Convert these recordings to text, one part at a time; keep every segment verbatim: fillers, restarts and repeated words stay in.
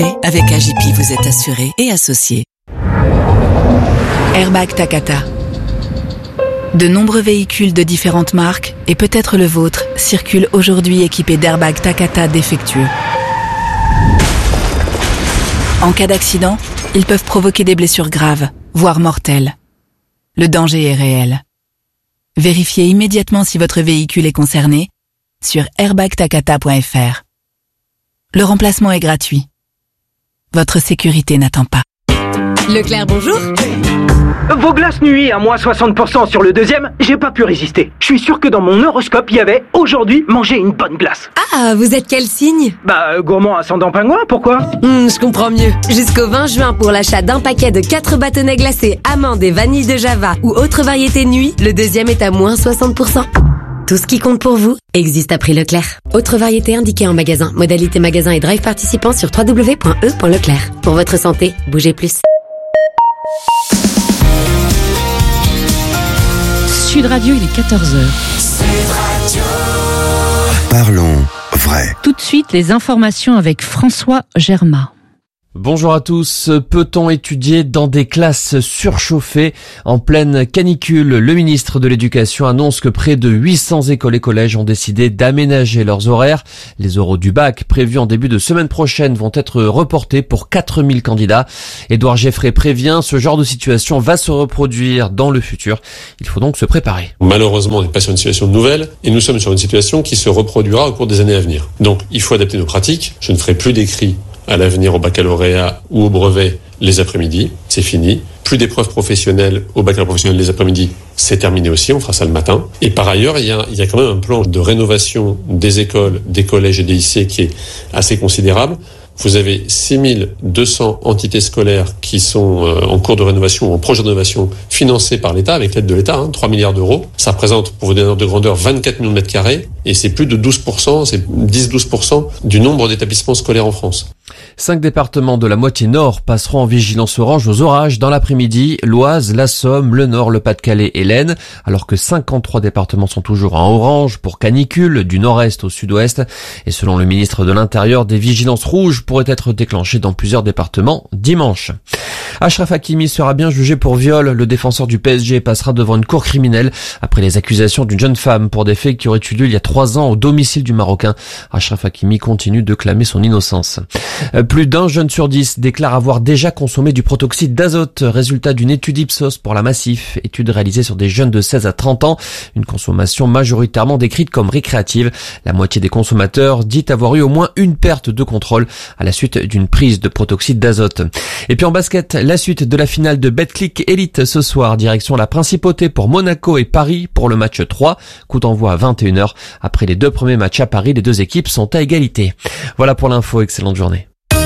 Avec A J P, vous êtes assuré et associé. Airbag Takata. De nombreux véhicules de différentes marques, et peut-être le vôtre, circulent aujourd'hui équipés d'airbags Takata défectueux. En cas d'accident, ils peuvent provoquer des blessures graves, voire mortelles. Le danger est réel. Vérifiez immédiatement si votre véhicule est concerné sur airbag takata point f r. Le remplacement est gratuit. Votre sécurité n'attend pas. Leclerc, bonjour. Vos glaces nuit à moins soixante pour cent sur le deuxième, j'ai pas pu résister. Je suis sûr que dans mon horoscope, il y avait « Aujourd'hui, manger une bonne glace ». Ah, vous êtes quel signe? Bah, euh, gourmand ascendant pingouin, pourquoi? Hmm, je comprends mieux. Jusqu'au vingt juin, pour l'achat d'un paquet de quatre bâtonnets glacés, amandes et vanille de Java ou autres variétés nuit, le deuxième est à moins soixante pour cent. Tout ce qui compte pour vous existe à prix Leclerc. Autres variétés indiquées en magasin. Modalité magasin et drive participant sur w w w point e point leclerc. Pour votre santé, bougez plus. Sud Radio, il est quatorze heures. Parlons vrai. Tout de suite, les informations avec François Germain. Bonjour à tous. Peut-on étudier dans des classes surchauffées en pleine canicule? Le ministre de l'Éducation annonce que près de huit cents écoles et collèges ont décidé d'aménager leurs horaires. Les oraux du bac prévus en début de semaine prochaine vont être reportés pour quatre mille candidats. Édouard Geffray prévient, ce genre de situation va se reproduire dans le futur. Il faut donc se préparer. Malheureusement, on n'est pas sur une situation nouvelle et nous sommes sur une situation qui se reproduira au cours des années à venir. Donc, il faut adapter nos pratiques. Je ne ferai plus d'écrits à l'avenir au baccalauréat ou au brevet les après-midi, c'est fini. Plus d'épreuves professionnelles au baccalauréat professionnel les après-midi, c'est terminé aussi, on fera ça le matin. Et par ailleurs, il y a, il y a quand même un plan de rénovation des écoles, des collèges et des lycées qui est assez considérable. Vous avez six mille deux cents entités scolaires qui sont euh, en cours de rénovation ou en projet de rénovation financées par l'État, avec l'aide de l'État, hein, trois milliards d'euros. Ça représente, pour vous donner un ordre de grandeur, vingt-quatre millions de mètres carrés et c'est plus de douze pour cent, c'est dix à douze pour cent du nombre d'établissements scolaires en France. Cinq départements de la moitié nord passeront en vigilance orange aux orages dans l'après-midi. L'Oise, la Somme, le Nord, le Pas-de-Calais et l'Aisne, alors que cinquante-trois départements sont toujours en orange pour canicule, du nord-est au sud-ouest. Et selon le ministre de l'Intérieur, des vigilances rouges pourraient être déclenchées dans plusieurs départements dimanche. Achraf Hakimi sera bien jugé pour viol. Le défenseur du P S G passera devant une cour criminelle après les accusations d'une jeune femme pour des faits qui auraient eu lieu il y a trois ans au domicile du Marocain. Achraf Hakimi continue de clamer son innocence. Plus d'un jeune sur dix déclare avoir déjà consommé du protoxyde d'azote, résultat d'une étude Ipsos pour la Massif, étude réalisée sur des jeunes de seize à trente ans, une consommation majoritairement décrite comme récréative. La moitié des consommateurs dit avoir eu au moins une perte de contrôle à la suite d'une prise de protoxyde d'azote. Et puis en basket, la suite de la finale de Betclic Elite ce soir, direction la Principauté pour Monaco et Paris pour le match trois, coup d'envoi à vingt et une heures. Après les deux premiers matchs à Paris, les deux équipes sont à égalité. Voilà pour l'info, excellente journée.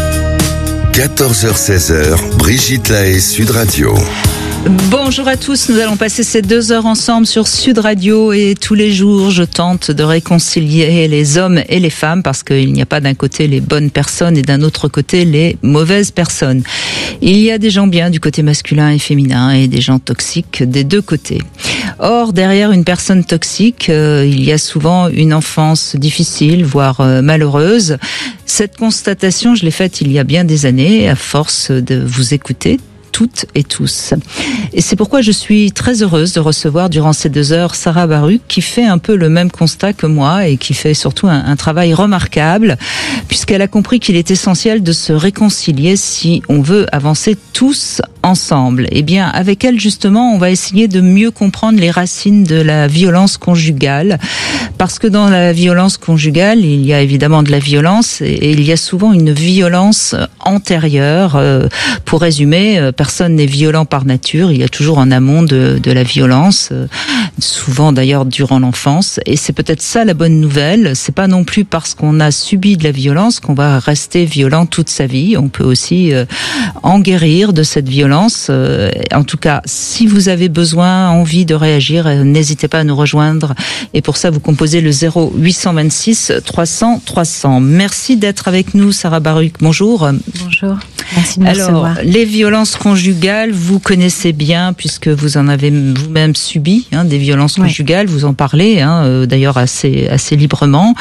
quatorze heures seize, Brigitte Lahaie, Sud Radio. Bonjour à tous, nous allons passer ces deux heures ensemble sur Sud Radio et tous les jours je tente de réconcilier les hommes et les femmes parce qu'il n'y a pas d'un côté les bonnes personnes et d'un autre côté les mauvaises personnes. Il y a des gens bien du côté masculin et féminin et des gens toxiques des deux côtés. Or, derrière une personne toxique, euh, il y a souvent une enfance difficile, voire euh, malheureuse. Cette constatation, je l'ai faite il y a bien des années à force de vous écouter toutes et tous. Et c'est pourquoi je suis très heureuse de recevoir durant ces deux heures Sarah Baruch qui fait un peu le même constat que moi et qui fait surtout un, un travail remarquable puisqu'elle a compris qu'il est essentiel de se réconcilier si on veut avancer tous ensemble. Et bien, avec elle, justement, on va essayer de mieux comprendre les racines de la violence conjugale parce que dans la violence conjugale, il y a évidemment de la violence et il y a souvent une violence antérieure. Pour résumer, personne n'est violent par nature, il y a toujours en amont de, de la violence, souvent d'ailleurs durant l'enfance, et c'est peut-être ça la bonne nouvelle, c'est pas non plus parce qu'on a subi de la violence qu'on va rester violent toute sa vie, on peut aussi euh, en guérir de cette violence, euh, en tout cas, si vous avez besoin, envie de réagir, euh, n'hésitez pas à nous rejoindre, et pour ça vous composez le zéro huit cent vingt-six trois cents trois cents. Merci d'être avec nous Sarah Baruch, bonjour. Bonjour, merci de me Alors, recevoir. Les violences conjugales, vous connaissez bien puisque vous en avez vous-même subi hein, des violences conjugales, oui. Vous en parlez hein, euh, d'ailleurs assez assez librement.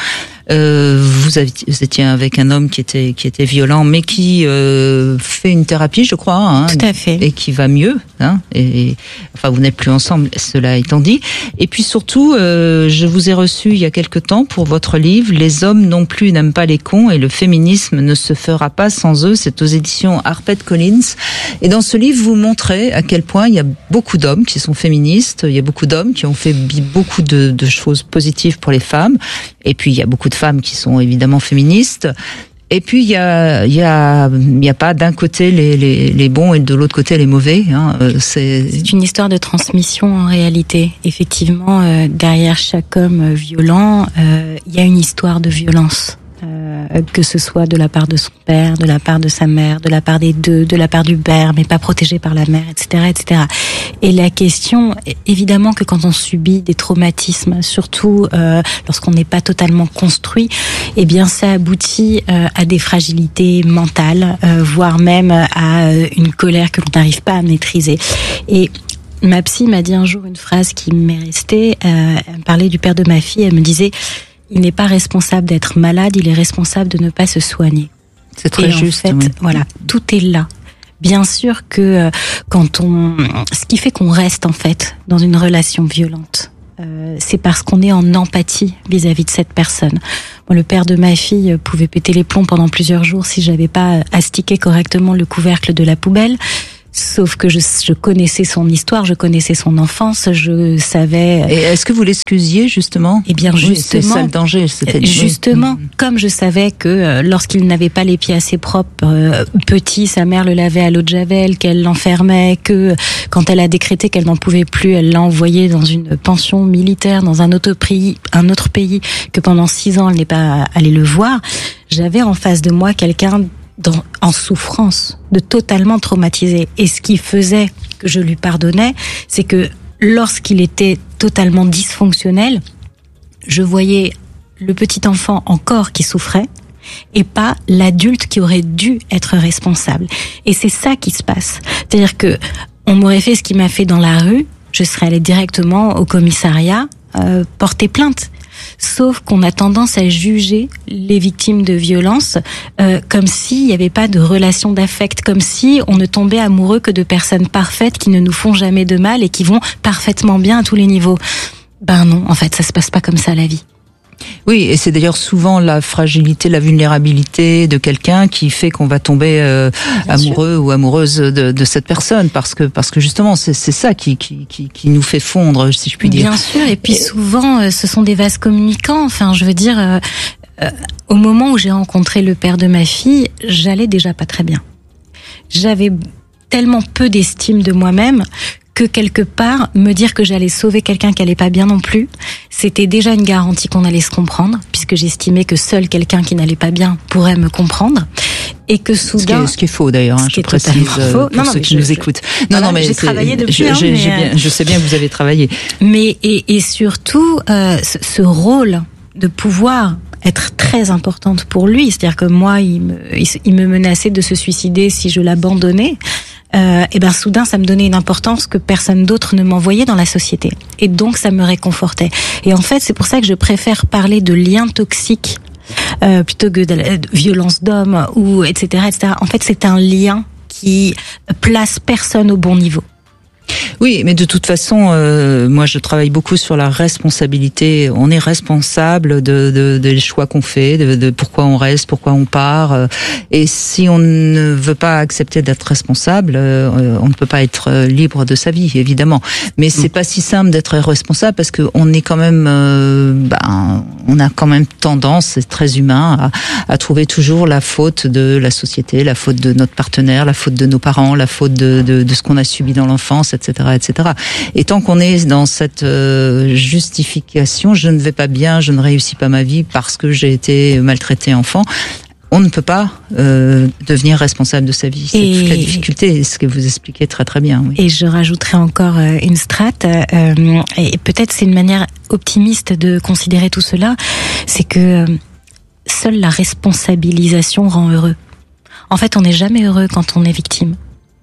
Euh, vous, avez, vous étiez avec un homme qui était qui était violent, mais qui euh, fait une thérapie, je crois. Hein, Tout à fait. Et qui va mieux. Hein, et, et enfin, vous n'êtes plus ensemble, cela étant dit. Et puis surtout, euh, je vous ai reçu il y a quelque temps pour votre livre « Les hommes non plus n'aiment pas les cons et le féminisme ne se fera pas sans eux ». C'est aux éditions HarperCollins. Et dans ce livre, vous montrez à quel point il y a beaucoup d'hommes qui sont féministes, il y a beaucoup d'hommes qui ont fait beaucoup de, de choses positives pour les femmes. Et puis, il y a beaucoup de femmes qui sont évidemment féministes. Et puis il y a il y a il y a pas d'un côté les les les bons et de l'autre côté les mauvais. Hein. C'est c'est une histoire de transmission en réalité. Effectivement, euh, derrière chaque homme violent, euh, il y a une histoire de violence. Euh, que ce soit de la part de son père, de la part de sa mère, de la part des deux, de la part du père, mais pas protégé par la mère, et cetera, et cetera. Et la question, évidemment que quand on subit des traumatismes, surtout euh, lorsqu'on n'est pas totalement construit, eh bien ça aboutit euh, à des fragilités mentales, euh, voire même à une colère que l'on n'arrive pas à maîtriser. Et ma psy m'a dit un jour une phrase qui m'est restée. Euh, elle me parlait du père de ma fille. Elle me disait: il n'est pas responsable d'être malade, il est responsable de ne pas se soigner. C'est très et juste. En fait, oui. voilà, tout est là. Bien sûr que euh, quand on, ce qui fait qu'on reste en fait dans une relation violente, euh, c'est parce qu'on est en empathie vis-à-vis de cette personne. Moi, le père de ma fille pouvait péter les plombs pendant plusieurs jours si j'avais pas astiqué correctement le couvercle de la poubelle. Sauf que je, je connaissais son histoire, je connaissais son enfance, je savais. Et est-ce que vous l'excusiez justement ? Eh bien, justement, oui, c'est ça le danger. C'était... Justement, oui. Comme je savais que euh, lorsqu'il n'avait pas les pieds assez propres, euh, petit, sa mère le lavait à l'eau de javel, qu'elle l'enfermait, que quand elle a décrété qu'elle n'en pouvait plus, elle l'a envoyé dans une pension militaire dans un autre pays, un autre pays, que pendant six ans elle n'est pas allée le voir. J'avais en face de moi quelqu'un Dans, en souffrance, de totalement traumatisé. Et ce qui faisait que je lui pardonnais, c'est que lorsqu'il était totalement dysfonctionnel, je voyais le petit enfant encore qui souffrait et pas l'adulte qui aurait dû être responsable. Et c'est ça qui se passe. C'est-à-dire que on m'aurait fait ce qu'il m'a fait dans la rue, je serais allée directement au commissariat euh, porter plainte. Sauf qu'on a tendance à juger les victimes de violences euh, comme s'il n'y avait pas de relation d'affect, comme si on ne tombait amoureux que de personnes parfaites qui ne nous font jamais de mal et qui vont parfaitement bien à tous les niveaux. Ben non, en fait, ça se passe pas comme ça la vie. Oui, et c'est d'ailleurs souvent la fragilité, la vulnérabilité de quelqu'un qui fait qu'on va tomber euh, amoureux sûr. ou amoureuse de, de cette personne, parce que parce que justement c'est c'est ça qui qui qui, qui nous fait fondre, si je puis dire. Bien sûr, et puis et... souvent euh, ce sont des vases communicants. Enfin, je veux dire, euh, euh, au moment où j'ai rencontré le père de ma fille, j'allais déjà pas très bien. J'avais tellement peu d'estime de moi-même que quelque part, me dire que j'allais sauver quelqu'un qui allait pas bien non plus, c'était déjà une garantie qu'on allait se comprendre, puisque j'estimais que seul quelqu'un qui n'allait pas bien pourrait me comprendre. Et que soudain... Ce qui est, ce qui est faux d'ailleurs, hein, je précise euh, pour non, non, ceux qui je, nous écoutent. Non, voilà, non, mais j'ai travaillé depuis. Je, hein, j'ai, mais j'ai bien, je sais bien que vous avez travaillé. Mais et, et surtout, euh, ce, ce rôle de pouvoir être très importante pour lui, c'est-à-dire que moi, il me, il, il me menaçait de se suicider si je l'abandonnais. Euh, et ben soudain ça me donnait une importance que personne d'autre ne m'envoyait dans la société, et donc ça me réconfortait. Et en fait c'est pour ça que je préfère parler de liens toxiques euh, plutôt que de, de violence d'homme ou etc etc. En fait c'est un lien qui place personne au bon niveau. Oui, mais de toute façon, euh, moi je travaille beaucoup sur la responsabilité. On est responsable de, de, des choix qu'on fait, de, de pourquoi on reste, pourquoi on part. Et si on ne veut pas accepter d'être responsable, euh, on ne peut pas être libre de sa vie, évidemment. Mais c'est pas si simple d'être responsable parce que on est quand même, euh, ben, on a quand même tendance, c'est très humain, à, à trouver toujours la faute de la société, la faute de notre partenaire, la faute de nos parents, la faute de, de, de ce qu'on a subi dans l'enfance, et cetera, et cetera. Et tant qu'on est dans cette euh, justification, je ne vais pas bien, je ne réussis pas ma vie parce que j'ai été maltraité enfant, on ne peut pas euh, devenir responsable de sa vie. C'est et toute la difficulté, ce que vous expliquez très très bien. Oui. Et je rajouterai encore euh, une strate, euh, et peut-être c'est une manière optimiste de considérer tout cela, c'est que euh, seule la responsabilisation rend heureux. En fait, on n'est jamais heureux quand on est victime.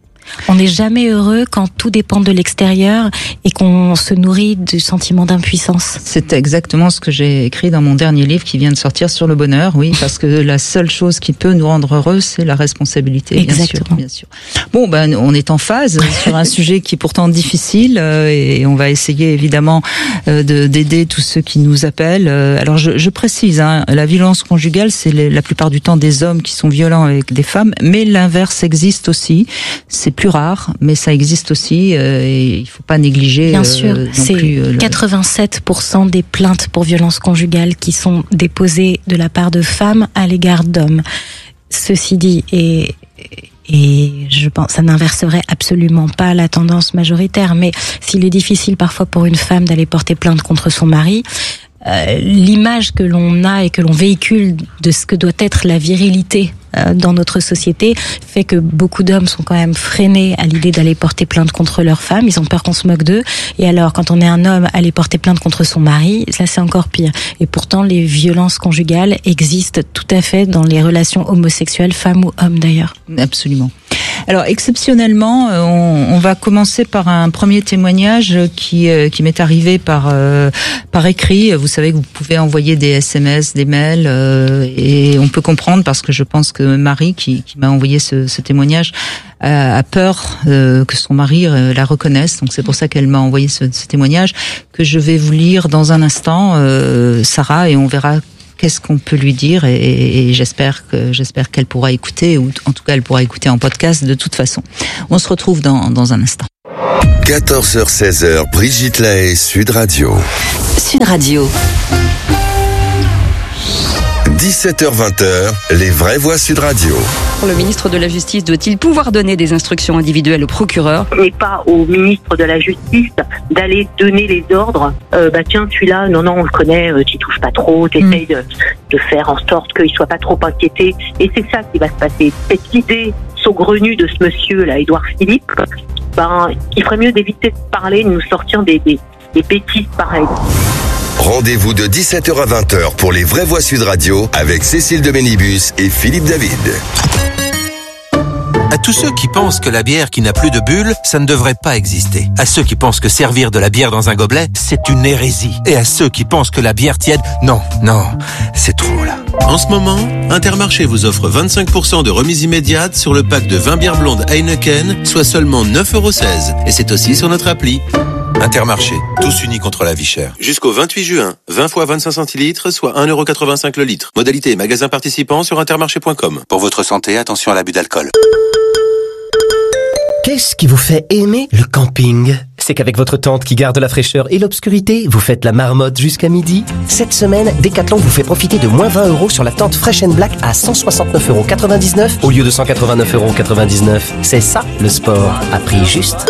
On n'est jamais heureux quand tout dépend de l'extérieur et qu'on se nourrit du sentiment d'impuissance. C'est exactement ce que j'ai écrit dans mon dernier livre qui vient de sortir sur le bonheur, oui, parce que la seule chose qui peut nous rendre heureux, c'est la responsabilité. Exactement. Bien sûr, bien sûr. Bon, ben, on est en phase sur un sujet qui est pourtant difficile euh, et on va essayer évidemment euh, de, d'aider tous ceux qui nous appellent. Euh, alors, je, je précise, hein, la violence conjugale, c'est les, la plupart du temps des hommes qui sont violents avec des femmes, mais l'inverse existe aussi. C'est plus rare, mais ça existe aussi euh, et il faut pas négliger. Bien euh, sûr, non c'est plus, euh, quatre-vingt-sept pour cent des plaintes pour violence conjugale qui sont déposées de la part de femmes à l'égard d'hommes. Ceci dit, et Et je pense, ça n'inverserait absolument pas la tendance majoritaire. Mais s'il est difficile parfois pour une femme d'aller porter plainte contre son mari, euh, l'image que l'on a et que l'on véhicule de ce que doit être la virilité euh, dans notre société fait que beaucoup d'hommes sont quand même freinés à l'idée d'aller porter plainte contre leur femme. Ils ont peur qu'on se moque d'eux. Et alors, quand on est un homme, aller porter plainte contre son mari, ça c'est encore pire. Et pourtant, les violences conjugales existent tout à fait dans les relations homosexuelles, femmes ou hommes d'ailleurs. Absolument. Alors exceptionnellement, on, on va commencer par un premier témoignage qui euh, qui m'est arrivé par euh, par écrit. Vous savez que vous pouvez envoyer des S M S, des mails, euh, et on peut comprendre parce que je pense que Marie, qui, qui m'a envoyé ce, ce témoignage, a, a peur euh, que son mari euh, la reconnaisse. Donc c'est pour ça qu'elle m'a envoyé ce, ce témoignage que je vais vous lire dans un instant, euh, Sarah, et on verra qu'est-ce qu'on peut lui dire et, et, et j'espère que j'espère qu'elle pourra écouter, ou en tout cas elle pourra écouter en podcast de toute façon. On se retrouve dans, dans un instant. quatorze heures seize heures, Brigitte Lahaie, Sud Radio. Sud Radio. dix-sept heures vingt, les vraies voix Sud Radio. Le ministre de la Justice doit-il pouvoir donner des instructions individuelles au procureur ? Ce n'est pas au ministre de la Justice d'aller donner les ordres. Euh, bah tiens, celui-là, non, non, on le connaît, euh, tu touches pas trop, t'essayes mmh. de, de faire en sorte qu'il soit pas trop inquiété. Et c'est ça qui va se passer. Cette idée saugrenue de ce monsieur-là, Édouard Philippe, ben, il ferait mieux d'éviter de parler, de nous sortir des, des, des bêtises pareilles. Rendez-vous de dix-sept heures à vingt heures pour les vraies voix Sud Radio avec Cécile de Ménibus et Philippe David. À tous ceux qui pensent que la bière qui n'a plus de bulles, ça ne devrait pas exister. À ceux qui pensent que servir de la bière dans un gobelet, c'est une hérésie. Et à ceux qui pensent que la bière tiède, non, non, c'est trop là. En ce moment, Intermarché vous offre vingt-cinq pour cent de remise immédiate sur le pack de vingt bières blondes Heineken, soit seulement neuf euros seize. Et c'est aussi sur notre appli. Intermarché, tous unis contre la vie chère. Jusqu'au vingt-huit juin, vingt fois vingt-cinq centilitres, soit un euro quatre-vingt-cinq le litre. Modalité et magasin participant sur intermarché point com. Pour votre santé, attention à l'abus d'alcool. Qu'est-ce qui vous fait aimer le camping ? C'est qu'avec votre tente qui garde la fraîcheur et l'obscurité, vous faites la marmotte jusqu'à midi. Cette semaine, Decathlon vous fait profiter de moins vingt euros sur la tente Fresh and Black à cent soixante-neuf euros quatre-vingt-dix-neuf au lieu de cent quatre-vingt-neuf euros quatre-vingt-dix-neuf. C'est ça, le sport, à prix juste.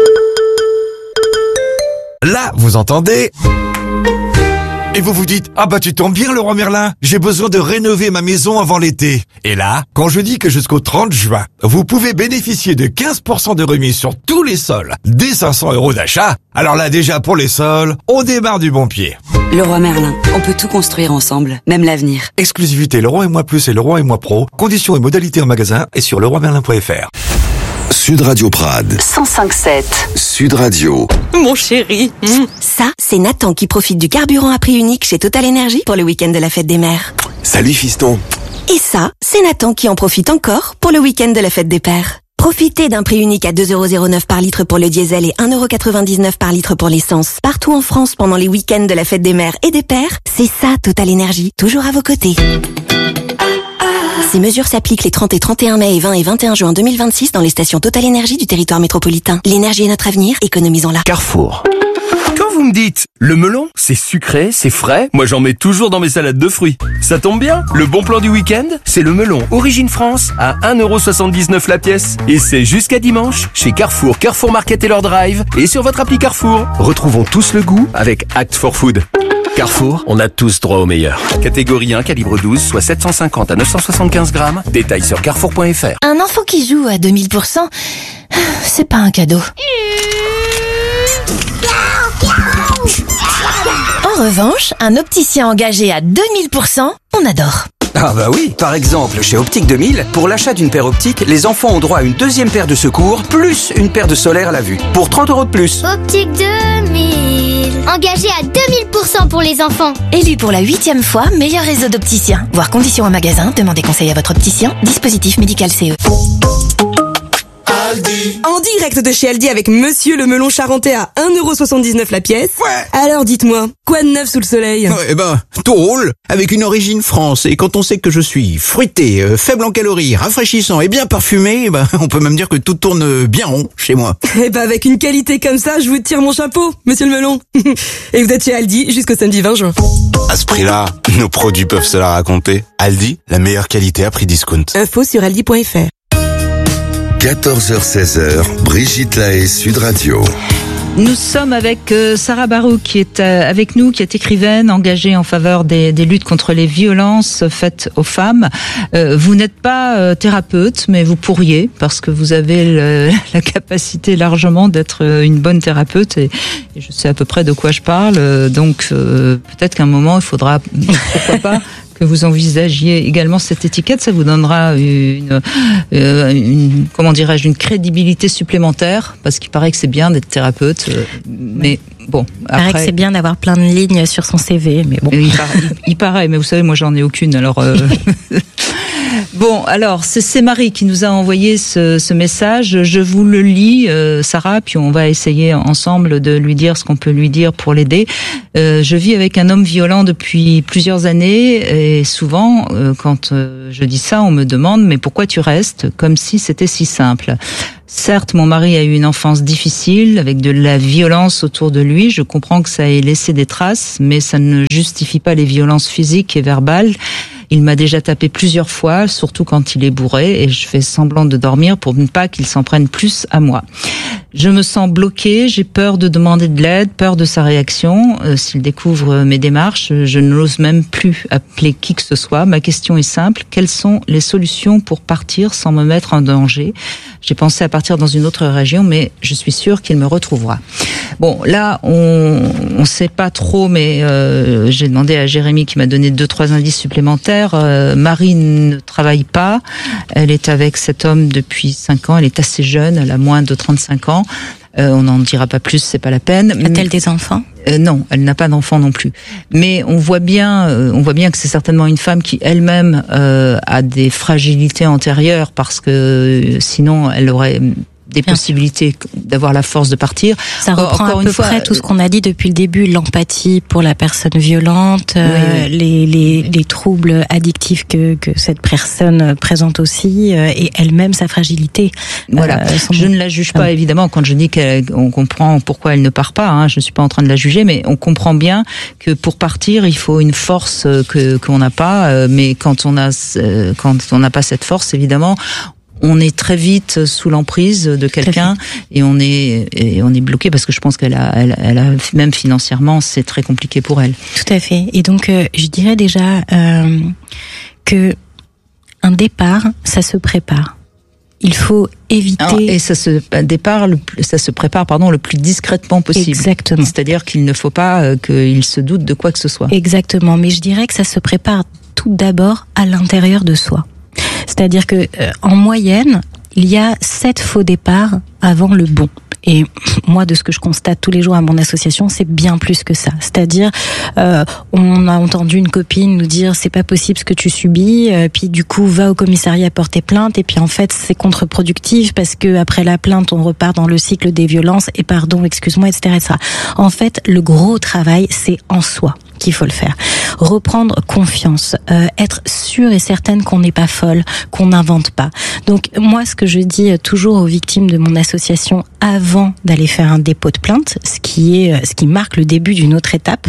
Là, vous entendez ? Et vous vous dites, ah bah tu tombes bien Leroy Merlin, j'ai besoin de rénover ma maison avant l'été. Et là, quand je dis que jusqu'au trente juin, vous pouvez bénéficier de quinze pour cent de remise sur tous les sols, dès cinq cents euros d'achat, alors là déjà pour les sols, on démarre du bon pied. Leroy Merlin, on peut tout construire ensemble, même l'avenir. Exclusivité Leroy et Moi Plus et Leroy et Moi Pro, conditions et modalités en magasin et sur leroy merlin point f r. Sud Radio Prades. cent cinq sept. Sud Radio. Mon chéri. Mmh. Ça, c'est Nathan qui profite du carburant à prix unique chez Total Energy pour le week-end de la fête des mères. Salut fiston. Et ça, c'est Nathan qui en profite encore pour le week-end de la fête des pères. Profitez d'un prix unique à deux euros zéro neuf par litre pour le diesel et un euro quatre-vingt-dix-neuf par litre pour l'essence. Partout en France pendant les week-ends de la fête des mères et des pères, c'est ça Total Energy, toujours à vos côtés. Ces mesures s'appliquent les trente et trente et un mai et vingt et vingt et un juin deux mille vingt-six dans les stations Total Energy du territoire métropolitain. L'énergie est notre avenir, économisons-la. Carrefour. Quand vous me dites, le melon, c'est sucré, c'est frais, moi j'en mets toujours dans mes salades de fruits. Ça tombe bien, le bon plan du week-end, c'est le melon Origine France à un euro soixante-dix-neuf la pièce. Et c'est jusqu'à dimanche, chez Carrefour, Carrefour Market et leur drive, et sur votre appli Carrefour. Retrouvons tous le goût avec Act for Food. Carrefour, on a tous droit au meilleur. Catégorie un, calibre douze, soit sept cent cinquante à neuf cent soixante-quinze grammes. Détails sur carrefour point f r. Un enfant qui joue à deux mille pour cent, c'est pas un cadeau. En revanche, un opticien engagé à deux mille pour cent, on adore. Ah Ah bah oui. Par exemple, chez Optique deux mille, pour l'achat d'une paire optique, les enfants ont droit à une deuxième paire de secours, plus une paire de solaire à la vue, pour trente euros de plus. Optique deux mille. Engagé à deux mille pour cent pour les enfants. Élu pour la huitième fois meilleur réseau d'opticiens. Voir conditions en magasin, demandez conseil à votre opticien. Dispositif médical C E. Aldi. En direct de chez Aldi avec Monsieur le melon charentais à un euro soixante-dix-neuf la pièce. Ouais. Alors dites-moi, quoi de neuf sous le soleil? Eh ben, tout roule, avec une origine France. Et quand on sait que je suis fruité, euh, faible en calories, rafraîchissant et bien parfumé, eh ben, on peut même dire que tout tourne bien rond chez moi. Eh ben, avec une qualité comme ça, je vous tire mon chapeau, Monsieur le melon. Et vous êtes chez Aldi jusqu'au samedi vingt juin. À ce prix-là, nos produits peuvent se la raconter. Aldi, la meilleure qualité à prix discount. Info sur aldi point f r. quatorze heures seize, Brigitte Lahaie, Sud Radio. Nous sommes avec euh, Sarah Barou qui est euh, avec nous, qui est écrivaine engagée en faveur des, des luttes contre les violences faites aux femmes. Euh, vous n'êtes pas euh, thérapeute, mais vous pourriez, parce que vous avez le, la capacité largement d'être une bonne thérapeute et, et je sais à peu près de quoi je parle. Euh, donc euh, peut-être qu'à un moment il faudra, pourquoi pas, que vous envisagiez également cette étiquette. Ça vous donnera une, euh, une comment dirais-je, une crédibilité supplémentaire, parce qu'il paraît que c'est bien d'être thérapeute, euh, mais bon. Il paraît après, que c'est bien d'avoir plein de lignes sur son C V, mais bon. Il paraît, il, il paraît, mais vous savez, moi j'en ai aucune, alors. Euh... Bon, alors c'est, c'est Marie qui nous a envoyé ce, ce message. Je vous le lis, euh, Sarah, puis on va essayer ensemble de lui dire ce qu'on peut lui dire pour l'aider. Euh, je vis avec un homme violent depuis plusieurs années et souvent, euh, quand euh, je dis ça, on me demande « mais pourquoi tu restes ?» comme si c'était si simple. Certes, mon mari a eu une enfance difficile, avec de la violence autour de lui. Je comprends que ça ait laissé des traces, mais ça ne justifie pas les violences physiques et verbales. Il m'a déjà tapé plusieurs fois, surtout quand il est bourré, et je fais semblant de dormir pour ne pas qu'il s'en prenne plus à moi. Je me sens bloquée, j'ai peur de demander de l'aide, peur de sa réaction. Euh, s'il découvre mes démarches, je n'ose même plus appeler qui que ce soit. Ma question est simple, quelles sont les solutions pour partir sans me mettre en danger ? J'ai pensé à partir dans une autre région, mais je suis sûre qu'il me retrouvera. Bon, là, on ne sait pas trop, mais euh, j'ai demandé à Jérémy qui m'a donné deux, trois indices supplémentaires. Euh, Marie ne travaille pas. Elle est avec cet homme depuis cinq ans. Elle est assez jeune. Elle a moins de trente-cinq ans. Euh, on n'en dira pas plus, c'est pas la peine. A-t-elle des enfants ? Euh, non, elle n'a pas d'enfants non plus. Mais on voit bien, euh, on voit bien que c'est certainement une femme qui elle-même euh, a des fragilités antérieures, parce que euh, sinon elle aurait des bien possibilités sûr. D'avoir la force de partir. Ça reprend Encore à peu fois, près tout ce qu'on a dit depuis le début, l'empathie pour la personne violente, oui, euh, oui. Les, les, les troubles addictifs que, que cette personne présente aussi, euh, et elle-même sa fragilité. Voilà. Euh, je ne la juge pas, évidemment, quand je dis qu'on comprend pourquoi elle ne part pas, hein, je ne suis pas en train de la juger, mais on comprend bien que pour partir, il faut une force que, qu'on n'a pas, euh, mais quand on a, euh, quand on n'a pas cette force, évidemment, on est très vite sous l'emprise de quelqu'un et on est et on est bloqué, parce que je pense qu'elle a elle, elle a même financièrement c'est très compliqué pour elle. Tout à fait. Et donc euh, je dirais déjà euh, que un départ, ça se prépare. Il faut éviter. Alors, et ça se départ, le, ça se prépare, pardon, le plus discrètement possible. Exactement. C'est-à-dire qu'il ne faut pas euh, qu'il se doute de quoi que ce soit. Exactement. Mais je dirais que ça se prépare tout d'abord à l'intérieur de soi. C'est-à-dire que euh, en moyenne, il y a sept faux départs avant le bon. Et moi, de ce que je constate tous les jours à mon association, c'est bien plus que ça. C'est-à-dire, euh, on a entendu une copine nous dire c'est pas possible ce que tu subis, euh, puis du coup va au commissariat porter plainte, et puis en fait c'est contre-productif parce que après la plainte on repart dans le cycle des violences et pardon, excuse-moi, et cetera, et cetera. En fait, le gros travail c'est en soi qu'il faut le faire. Reprendre confiance, euh, être sûre et certaine qu'on n'est pas folle, qu'on n'invente pas. Donc moi, ce que je dis toujours aux victimes de mon association avant d'aller faire un dépôt de plainte, ce qui est, ce qui marque le début d'une autre étape,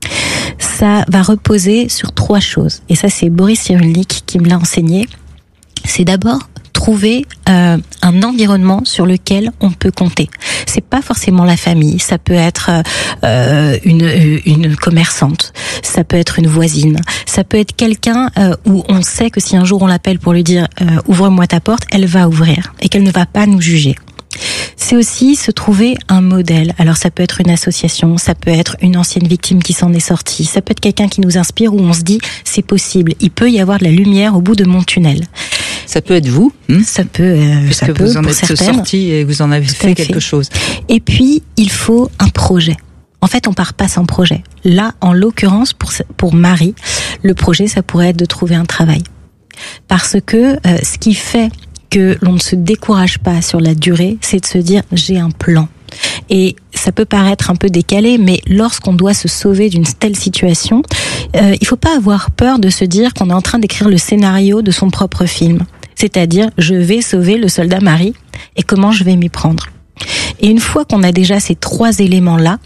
ça va reposer sur trois choses. Et ça, c'est Boris Cyrulnik qui me l'a enseigné. C'est d'abord trouver euh, un environnement sur lequel on peut compter. C'est pas forcément la famille, ça peut être euh, une une commerçante, ça peut être une voisine, ça peut être quelqu'un euh, où on sait que si un jour on l'appelle pour lui dire euh, ouvre-moi ta porte, elle va ouvrir et qu'elle ne va pas nous juger. c'est aussi se trouver un modèle. Alors ça peut être une association, ça peut être une ancienne victime qui s'en est sortie, ça peut être quelqu'un qui nous inspire où on se dit c'est possible, il peut y avoir de la lumière au bout de mon tunnel. Ça peut être vous, hein ça peut, euh, puisque ça peut, vous en pour êtes certaines. sorti et vous en avez Tout fait à quelque fait. chose. Et puis il faut un projet. En fait, on part pas sans projet. Là, en l'occurrence, pour pour Marie, le projet, ça pourrait être de trouver un travail, parce que euh, ce qui fait que l'on ne se décourage pas sur la durée, c'est de se dire j'ai un plan. Et ça peut paraître un peu décalé, mais lorsqu'on doit se sauver d'une telle situation, euh, il faut pas avoir peur de se dire qu'on est en train d'écrire le scénario de son propre film. C'est-à-dire, je vais sauver le soldat Marie et comment je vais m'y prendre. Et une fois qu'on a déjà ces trois éléments-là,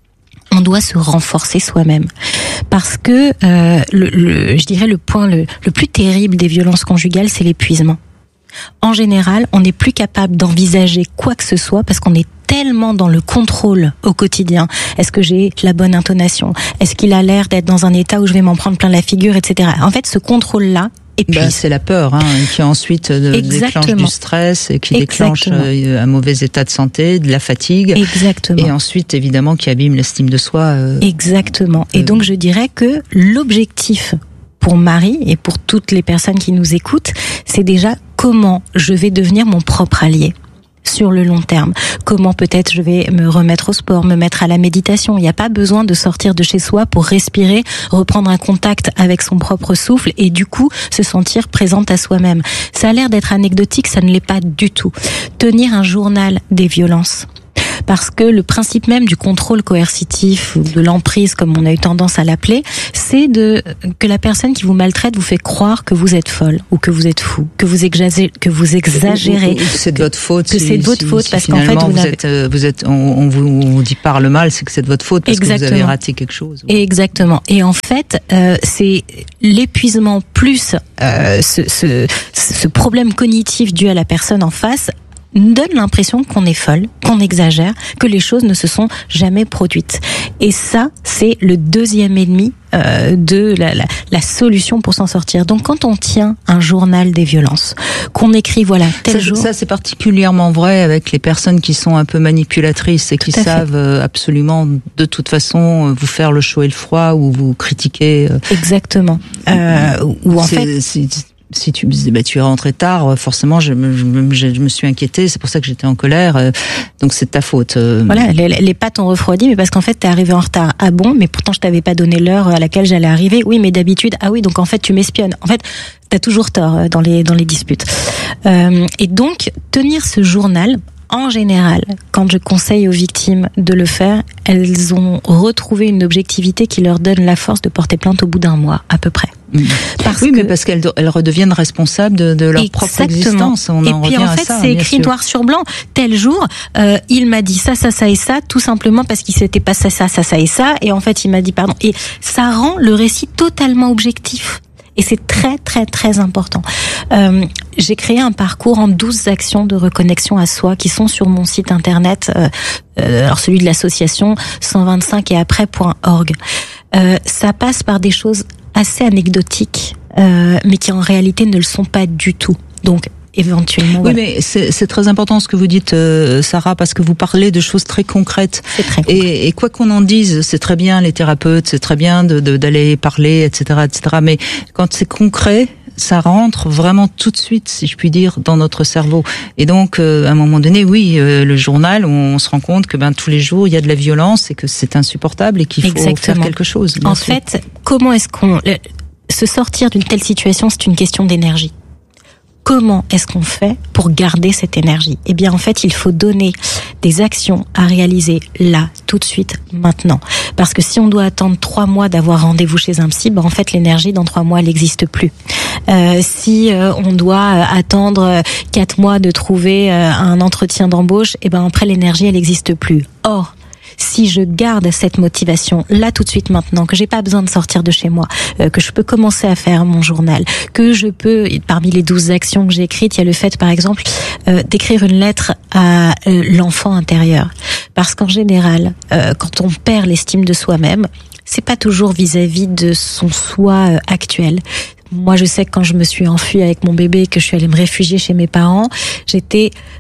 on doit se renforcer soi-même. Parce que, euh, le, le, je dirais, le point le, le plus terrible des violences conjugales, c'est l'épuisement. En général, on n'est plus capable d'envisager quoi que ce soit parce qu'on est tellement dans le contrôle au quotidien. Est-ce que j'ai la bonne intonation? Est-ce qu'il a l'air d'être dans un état où je vais m'en prendre plein la figure, et cetera. En fait, ce contrôle-là, et puis ben, c'est la peur hein, qui ensuite euh, déclenche du stress et qui déclenche euh, un mauvais état de santé, de la fatigue. Exactement. Et ensuite, évidemment, qui abîme l'estime de soi. Euh, Exactement. Et euh... donc, je dirais que l'objectif pour Marie et pour toutes les personnes qui nous écoutent, c'est déjà comment je vais devenir mon propre allié sur le long terme. Comment peut-être je vais me remettre au sport, me mettre à la méditation. Il n'y a pas besoin de sortir de chez soi pour respirer, reprendre un contact avec son propre souffle et du coup se sentir présente à soi-même. Ça a l'air d'être anecdotique, ça ne l'est pas du tout. Tenir un journal des violences. Parce que le principe même du contrôle coercitif ou de l'emprise, comme on a eu tendance à l'appeler, c'est de que la personne qui vous maltraite vous fait croire que vous êtes folle ou que vous êtes fou, que vous exagérez, que vous exagérez, ou, ou, ou c'est de votre faute, que si, c'est de votre si, faute si parce qu'en fait vous, vous êtes, euh, vous êtes, on, on, vous, on vous dit par le mal, c'est que c'est de votre faute parce Exactement. que vous avez raté quelque chose. Ou... Exactement. Et en fait, euh, c'est l'épuisement plus euh, ce, ce, ce problème cognitif dû à la personne en face donne l'impression qu'on est folle, qu'on exagère, que les choses ne se sont jamais produites. Et ça, c'est le deuxième ennemi euh, de la, la, la solution pour s'en sortir. Donc, quand on tient un journal des violences, qu'on écrit, voilà, tel ça, jour... Ça, c'est particulièrement vrai avec les personnes qui sont un peu manipulatrices et qui savent fait. absolument, de toute façon, vous faire le chaud et le froid ou vous critiquer. Exactement. Euh, ou en fait... C'est, si tu me disais bah tu es rentré tard, forcément je me, je me, je me suis inquiétée, c'est pour ça que j'étais en colère, donc c'est de ta faute. Voilà, les, les pattes ont refroidi, mais parce qu'en fait t'es arrivé en retard. Ah bon, mais pourtant je t'avais pas donné l'heure à laquelle j'allais arriver. Oui, mais d'habitude, ah oui, donc en fait tu m'espionnes. En fait, t'as toujours tort dans les dans les disputes. Euh, et donc tenir ce journal. En général, quand je conseille aux victimes de le faire, elles ont retrouvé une objectivité qui leur donne la force de porter plainte au bout d'un mois, à peu près. Parce oui, que... mais parce qu'elles elles redeviennent responsables de, de leur Exactement. propre existence. On et en puis revient en fait, à ça, c'est écrit sûr. noir sur blanc. Tel jour, euh, il m'a dit ça, ça, ça et ça, tout simplement parce qu'il s'était passé ça, ça, ça et ça. Et en fait, il m'a dit pardon. Et ça rend le récit totalement objectif. Et c'est très, très, très important. Euh, j'ai créé un parcours en douze actions de reconnexion à soi qui sont sur mon site internet, euh, euh, alors celui de l'association cent vingt-cinq et après point org. Euh, ça passe par des choses assez anecdotiques, euh, mais qui en réalité ne le sont pas du tout. Donc, éventuellement. Oui, voilà. mais c'est, c'est très important ce que vous dites, euh, Sarah, parce que vous parlez de choses très concrètes. C'est très concret. Et, et quoi qu'on en dise, c'est très bien les thérapeutes, c'est très bien de, de, d'aller parler, et cetera, et cetera. Mais quand c'est concret, ça rentre vraiment tout de suite, si je puis dire, dans notre cerveau. Et donc, euh, à un moment donné, oui, euh, le journal, on se rend compte que ben tous les jours il y a de la violence et que c'est insupportable et qu'il faut Exactement. faire quelque chose. En sûr. fait, comment est-ce qu'on se sortir d'une telle situation, c'est une question d'énergie. Comment est-ce qu'on fait pour garder cette énergie ? Eh bien, en fait, il faut donner des actions à réaliser là, tout de suite, maintenant. Parce que si on doit attendre trois mois d'avoir rendez-vous chez un psy, ben en fait, l'énergie dans trois mois, elle n'existe plus. Euh, si euh, on doit attendre quatre mois de trouver euh, un entretien d'embauche, eh ben après, l'énergie, elle n'existe plus. Or, si je garde cette motivation là tout de suite maintenant, que j'ai pas besoin de sortir de chez moi, euh, que je peux commencer à faire mon journal, que je peux, parmi les douze actions que j'ai écrites, il y a le fait par exemple euh, d'écrire une lettre à euh, l'enfant intérieur. Parce qu'en général, euh, quand on perd l'estime de soi-même, c'est pas toujours vis-à-vis de son soi euh, actuel. Moi, je sais que quand je me suis enfuie avec mon bébé et que je suis allée me réfugier chez mes parents, j'étais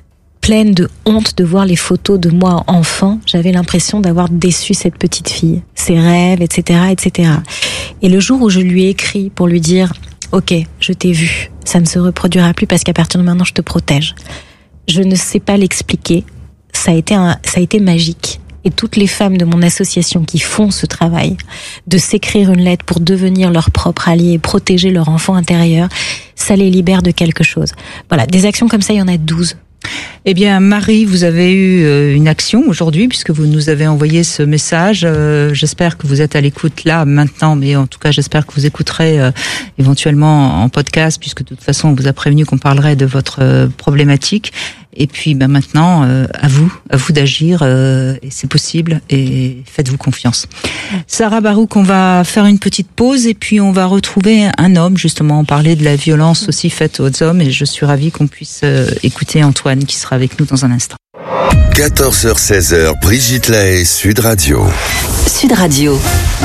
pleine de honte de voir les photos de moi enfant. J'avais l'impression d'avoir déçu cette petite fille, ses rêves, et cetera, et cetera. Et le jour où je lui ai écrit pour lui dire « Ok, je t'ai vu, ça ne se reproduira plus parce qu'à partir de maintenant, je te protège », je ne sais pas l'expliquer. Ça a été un, ça a été magique. Et toutes les femmes de mon association qui font ce travail, de s'écrire une lettre pour devenir leur propre allié et protéger leur enfant intérieur, ça les libère de quelque chose. Voilà, des actions comme ça, il y en a douze. Eh bien, Marie, vous avez eu une action aujourd'hui puisque vous nous avez envoyé ce message. Euh, j'espère que vous êtes à l'écoute là, maintenant, mais en tout cas, j'espère que vous écouterez euh, éventuellement en podcast puisque de toute façon, on vous a prévenu qu'on parlerait de votre euh, problématique. Et puis ben maintenant, euh, à vous, à vous d'agir, euh, et c'est possible, et faites-vous confiance. Sarah Barouk, on va faire une petite pause, et puis on va retrouver un homme, justement, parler de la violence aussi faite aux hommes, et je suis ravie qu'on puisse euh, écouter Antoine, qui sera avec nous dans un instant. quatorze heures seize, Brigitte Lahaie, Sud Radio. Sud Radio.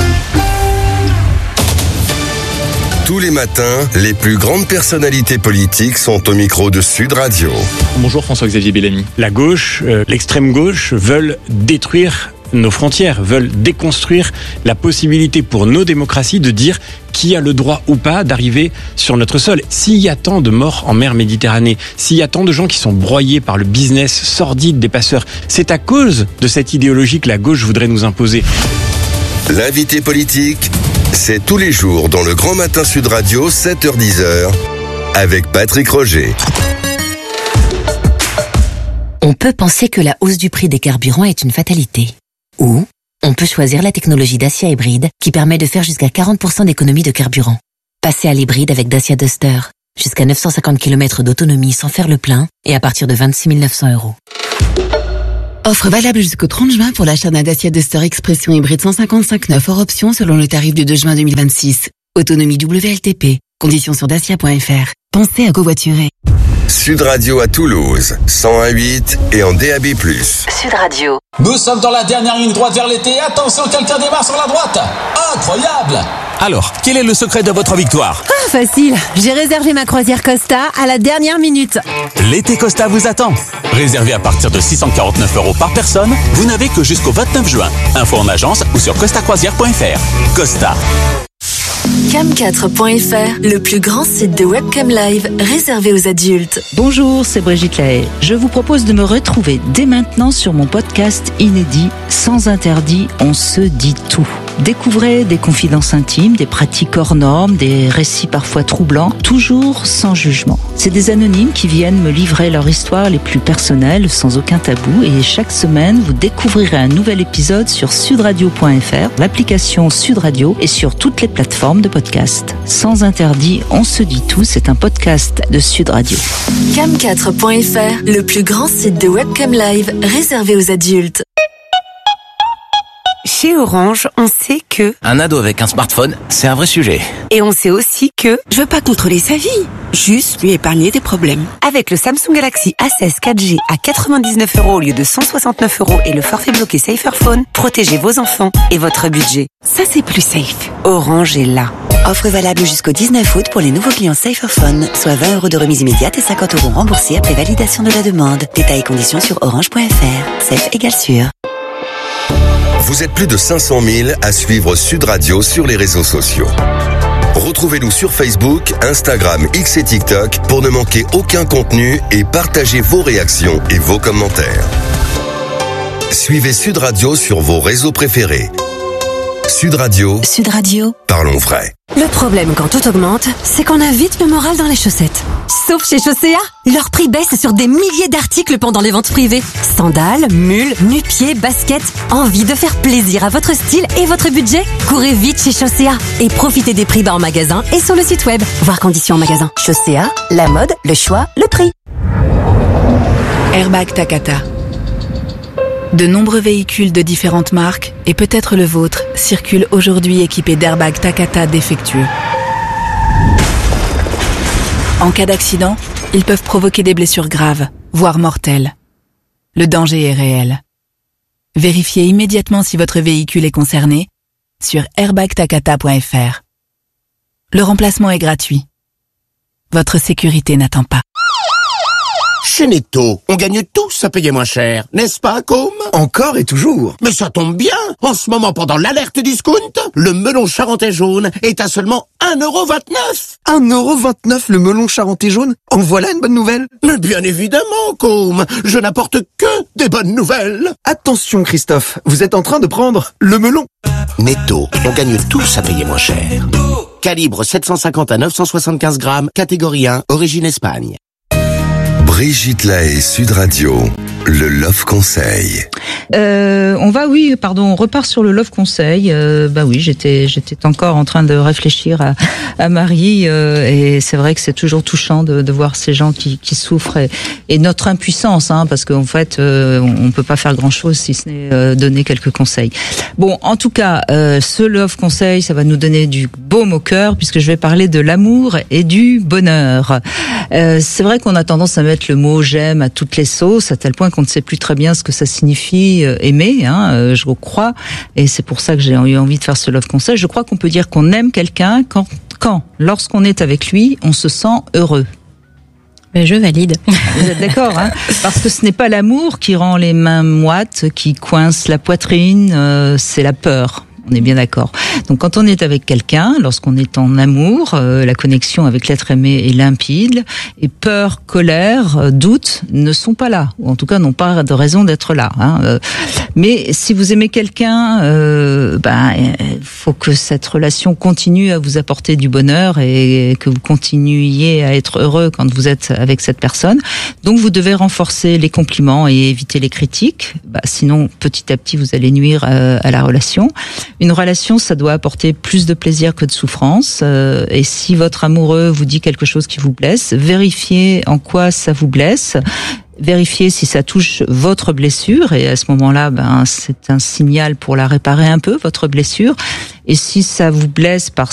Tous les matins, les plus grandes personnalités politiques sont au micro de Sud Radio. Bonjour François-Xavier Bellamy. La gauche, euh, l'extrême gauche veulent détruire nos frontières, veulent déconstruire la possibilité pour nos démocraties de dire qui a le droit ou pas d'arriver sur notre sol. S'il y a tant de morts en mer Méditerranée, s'il y a tant de gens qui sont broyés par le business sordide des passeurs, c'est à cause de cette idéologie que la gauche voudrait nous imposer. L'invité politique, c'est tous les jours dans le Grand Matin Sud Radio, sept heures dix, avec Patrick Roger. On peut penser que la hausse du prix des carburants est une fatalité. Ou on peut choisir la technologie Dacia Hybride qui permet de faire jusqu'à quarante pour cent d'économie de carburant. Passez à l'hybride avec Dacia Duster. Jusqu'à neuf cent cinquante kilomètres d'autonomie sans faire le plein et à partir de vingt-six mille neuf cents euros. Offre valable jusqu'au trente juin pour l'achat d'un Dacia Duster Expression hybride cent cinquante-cinq neuf hors option selon le tarif du deux juin deux mille vingt-six. Autonomie W L T P. Conditions sur dacia point f r. Pensez à covoiturer. Sud Radio à Toulouse, cent un virgule huit et en D A B plus. Sud Radio. Nous sommes dans la dernière ligne droite vers l'été. Attention, quelqu'un démarre sur la droite. Incroyable! Alors, quel est le secret de votre victoire? Ah, facile. J'ai réservé ma croisière Costa à la dernière minute. L'été Costa vous attend. Réservé à partir de six cent quarante-neuf euros par personne, vous n'avez que jusqu'au vingt-neuf juin. Info en agence ou sur costa croisière point f r. Costa. cam quatre point f r, le plus grand site de webcam live réservé aux adultes. Bonjour, c'est Brigitte Lahaie. Je vous propose de me retrouver dès maintenant sur mon podcast inédit Sans interdit, on se dit tout. Découvrez des confidences intimes, des pratiques hors normes, des récits parfois troublants, toujours sans jugement. C'est des anonymes qui viennent me livrer leur histoire les plus personnelles, sans aucun tabou, et chaque semaine, vous découvrirez un nouvel épisode sur sudradio point f r, l'application Sud Radio et sur toutes les plateformes de podcast. Sans interdit, on se dit tout, c'est un podcast de Sud Radio. cam quatre point f r, le plus grand site de webcam live réservé aux adultes. Chez Orange, on sait que... Un ado avec un smartphone, c'est un vrai sujet. Et on sait aussi que... Je veux pas contrôler sa vie, juste lui épargner des problèmes. Avec le Samsung Galaxy A seize quatre G à quatre-vingt-dix-neuf euros au lieu de cent soixante-neuf euros et le forfait bloqué Saferphone, protégez vos enfants et votre budget. Ça, c'est plus safe. Orange est là. Offre valable jusqu'au dix-neuf août pour les nouveaux clients Saferphone, soit vingt euros de remise immédiate et cinquante euros remboursés après validation de la demande. Détails et conditions sur orange point f r. Safe égale sûr. Vous êtes plus de cinq cent mille à suivre Sud Radio sur les réseaux sociaux. Retrouvez-nous sur Facebook, Instagram, X et TikTok pour ne manquer aucun contenu et partagez vos réactions et vos commentaires. Suivez Sud Radio sur vos réseaux préférés. Sud Radio. Sud Radio. Parlons vrai. Le problème quand tout augmente, c'est qu'on a vite le moral dans les chaussettes. Sauf chez Chaussea, leur prix baisse sur des milliers d'articles pendant les ventes privées. Sandales, mules, nu-pieds, baskets. Envie de faire plaisir à votre style et votre budget? Courez vite chez Chaussea et profitez des prix bas en magasin et sur le site web. Voir conditions en magasin. Chaussea, la mode, le choix, le prix. Airbag Takata. De nombreux véhicules de différentes marques, et peut-être le vôtre, circulent aujourd'hui équipés d'airbags Takata défectueux. En cas d'accident, ils peuvent provoquer des blessures graves, voire mortelles. Le danger est réel. Vérifiez immédiatement si votre véhicule est concerné sur airbag takata point f r. Le remplacement est gratuit. Votre sécurité n'attend pas. Chez Netto, on gagne tous à payer moins cher, n'est-ce pas, Com? Encore et toujours. Mais ça tombe bien. En ce moment, pendant l'alerte discount, le melon charentais jaune est à seulement un euro vingt-neuf. un euro vingt-neuf le melon charentais jaune? En voilà une bonne nouvelle. Mais bien évidemment, Com. Je n'apporte que des bonnes nouvelles. Attention, Christophe, vous êtes en train de prendre le melon. Netto, on gagne tous à payer moins cher. Calibre sept cent cinquante à neuf cent soixante-quinze grammes, catégorie un, origine Espagne. Brigitte Lahaie, Sud Radio, le Love Conseil. Euh, on va, oui, pardon, on repart sur le Love Conseil. Euh, bah oui, j'étais, j'étais encore en train de réfléchir à, à Marie, euh, et c'est vrai que c'est toujours touchant de, de voir ces gens qui, qui souffrent et, et notre impuissance, hein, parce qu'en fait, euh, on peut pas faire grand chose si ce n'est euh, donner quelques conseils. Bon, en tout cas, euh, ce Love Conseil, ça va nous donner du baume au cœur, puisque je vais parler de l'amour et du bonheur. Euh, c'est vrai qu'on a tendance à mettre le mot j'aime à toutes les sauces, à tel point qu'on ne sait plus très bien ce que ça signifie euh, aimer, hein, euh, je crois, et c'est pour ça que j'ai eu envie de faire ce Love Conseil. Je crois qu'on peut dire qu'on aime quelqu'un quand, quand, lorsqu'on est avec lui, on se sent heureux. Mais je valide. Vous êtes d'accord, hein? Parce que ce n'est pas l'amour qui rend les mains moites, qui coince la poitrine, euh, c'est la peur. On est bien d'accord. Donc quand on est avec quelqu'un, lorsqu'on est en amour, euh, la connexion avec l'être aimé est limpide, et peur, colère, euh, doute ne sont pas là, ou en tout cas n'ont pas de raison d'être là. Hein. Euh, mais si vous aimez quelqu'un, euh, ben il faut que cette relation continue à vous apporter du bonheur et que vous continuiez à être heureux quand vous êtes avec cette personne. Donc vous devez renforcer les compliments et éviter les critiques. Bah, sinon, petit à petit, vous allez nuire à, à la relation. Une relation, ça doit apporter plus de plaisir que de souffrance. Euh, et si votre amoureux vous dit quelque chose qui vous blesse, vérifiez en quoi ça vous blesse. Vérifiez si ça touche votre blessure, et à ce moment-là, ben c'est un signal pour la réparer un peu, votre blessure. Et si ça vous blesse parce